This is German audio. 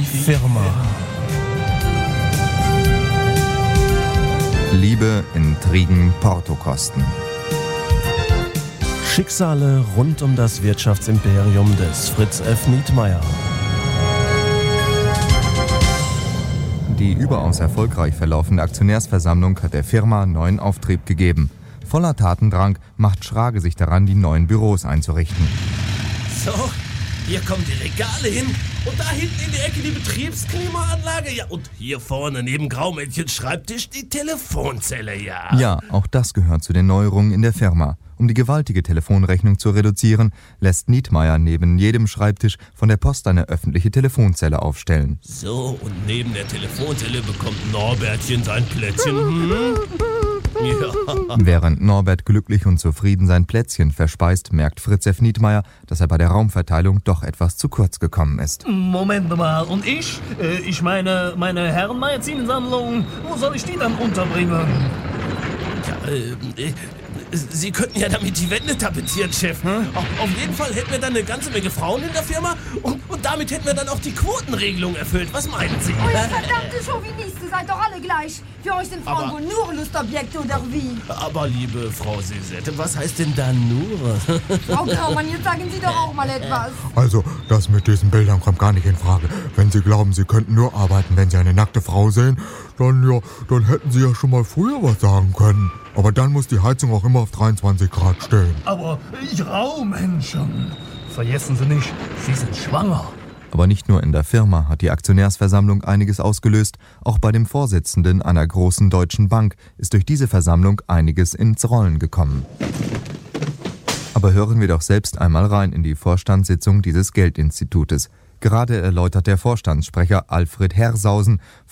Firma. Liebe, Intrigen, Portokosten. Schicksale rund um das Wirtschaftsimperium des Fritz F. Nietmeyer. Die überaus erfolgreich verlaufende Aktionärsversammlung hat der Firma neuen Auftrieb gegeben. Voller Tatendrang macht Schrage sich daran, die neuen Büros einzurichten. So, hier kommen die Regale hin und da hinten in die Ecke die Betriebsklimaanlage. Ja, und hier vorne neben Graumädchens Schreibtisch die Telefonzelle, ja. Ja, auch das gehört zu den Neuerungen in der Firma. Um die gewaltige Telefonrechnung zu reduzieren, lässt Nietmeyer neben jedem Schreibtisch von der Post eine öffentliche Telefonzelle aufstellen. So, und neben der Telefonzelle bekommt Norbertchen sein Plätzchen. Ja. Während Norbert glücklich und zufrieden sein Plätzchen verspeist, merkt Fritz F. Nietmeyer, dass er bei der Raumverteilung doch etwas zu kurz gekommen ist. Moment mal, und ich? Meine Herrenmagazinsammlung, wo soll ich die dann unterbringen? Ja, Sie könnten ja damit die Wände tapezieren, Chef. Auf jeden Fall hätten wir dann eine ganze Menge Frauen in der Firma und damit hätten wir dann auch die Quotenregelung erfüllt. Was meinen Sie? Oh, ihr verdammte Chauvinisten, seid doch alle gleich. Für euch sind Frauen wohl nur Lustobjekte oder wie? Aber liebe Frau Sesette, was heißt denn da nur? Frau Graumann, jetzt sagen Sie doch auch mal etwas. Also, das mit diesen Bildern kommt gar nicht in Frage. Wenn Sie glauben, Sie könnten nur arbeiten, wenn Sie eine nackte Frau sehen, dann hätten Sie ja schon mal früher was sagen können. Aber dann muss die Heizung auch immer auf 23 Grad stehen. Aber Raumenschen, vergessen Sie nicht, Sie sind schwanger. Aber nicht nur in der Firma hat die Aktionärsversammlung einiges ausgelöst, auch bei dem Vorsitzenden einer großen deutschen Bank ist durch diese Versammlung einiges ins Rollen gekommen. Aber hören wir doch selbst einmal rein in die Vorstandssitzung dieses Geldinstitutes. Gerade erläutert der Vorstandssprecher Alfred Hersausen